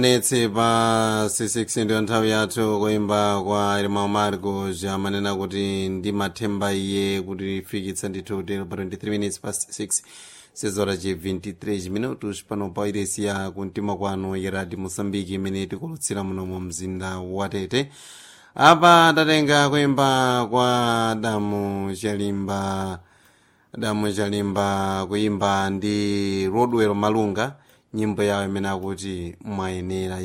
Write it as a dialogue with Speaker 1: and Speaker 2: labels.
Speaker 1: netse pa 66 ndiyo nthawi yathu kuimba kwa Irmão Marcos amanena kuti ndimathemba iye kuti ifikitsa ndithu pa 23 minutes past 6 sezora je 23 minutos pano pa iresi ya kumtima kwanu ya Radio Moçambique imene tikulutsira muno mu mzinda wa Tete. Apa tatenga kuimba kwa Damu Chalimba kuimba ndi Rodwell Malunga, nyimbo yawo imene akuti mwayenera.